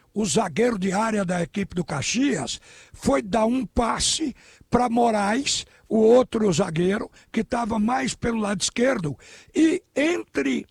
o zagueiro de área da equipe do Caxias, foi dar um passe para Moraes, o outro zagueiro, que estava mais pelo lado esquerdo, e entre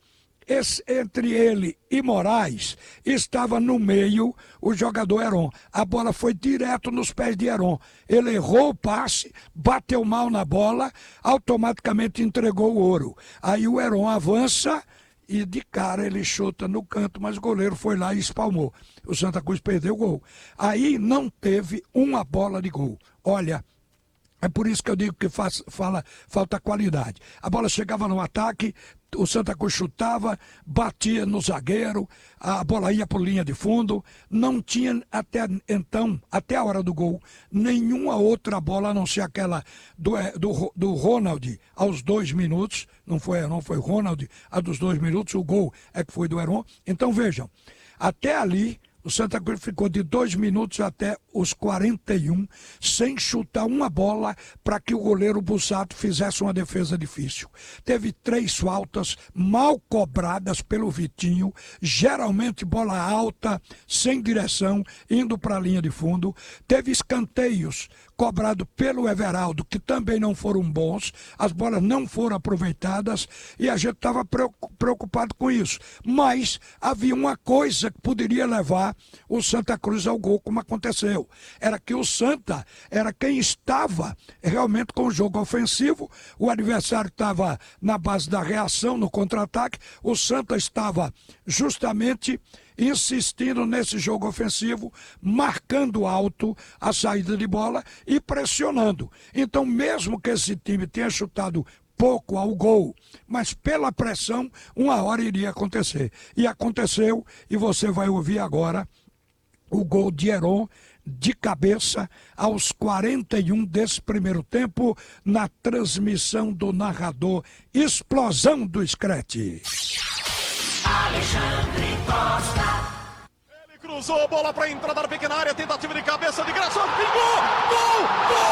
ele e Moraes, estava no meio o jogador Heron. A bola foi direto nos pés de Heron. Ele errou o passe, bateu mal na bola, automaticamente entregou o ouro. Aí o Heron avança e de cara ele chuta no canto, mas o goleiro foi lá e espalmou. O Santa Cruz perdeu o gol. Aí não teve uma bola de gol. Olha, é por isso que eu digo que falta qualidade. A bola chegava no ataque, o Santa Cruz chutava, batia no zagueiro, a bola ia por linha de fundo. Não tinha até então, até a hora do gol, nenhuma outra bola a não ser aquela do Ronald aos 2 minutos. Não foi o Ronald, a dos 2 minutos, o gol é que foi do Heron. Então vejam, até ali o Santa Cruz ficou de 2 minutos até os 41 sem chutar uma bola para que o goleiro Bussato fizesse uma defesa difícil. Teve 3 faltas mal cobradas pelo Vitinho, geralmente bola alta, sem direção, indo para a linha de fundo. Teve escanteios cobrados pelo Everaldo, que também não foram bons, as bolas não foram aproveitadas e a gente estava preocupado com isso. Mas havia uma coisa que poderia levar o Santa Cruz ao gol, como aconteceu. Era que o Santa era quem estava realmente com o jogo ofensivo, o adversário estava na base da reação, no contra-ataque, o Santa estava justamente insistindo nesse jogo ofensivo, marcando alto a saída de bola e pressionando. Então, mesmo que esse time tenha chutado pouco ao gol, mas pela pressão, uma hora iria acontecer. E aconteceu, e você vai ouvir agora o gol de Heron de cabeça aos 41 desse primeiro tempo, na transmissão do narrador Explosão do Screte. Alexandre Costa. Ele cruzou a bola para a entrada da pequena área, tentativa de cabeça de Graça, pingou, gol, gol!